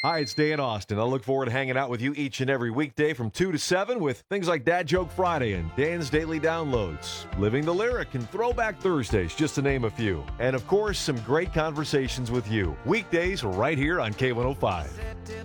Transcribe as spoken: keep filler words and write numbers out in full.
Hi, it's Dan Austin. I look forward to hanging out with you each and every weekday from two to seven with things like Dad Joke Friday and Dan's Daily Downloads, Living the Lyric, and Throwback Thursdays, just to name a few. And, of course, some great conversations with you. Weekdays right here on K one oh five.